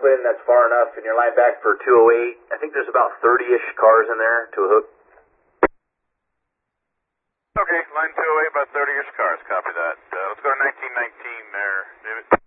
open, that's far enough, and you're lined back for 208. I think there's about 30-ish cars in there to a hook. Okay, line 208, about 30-ish cars. Copy that. Let's go to 1919 there, David.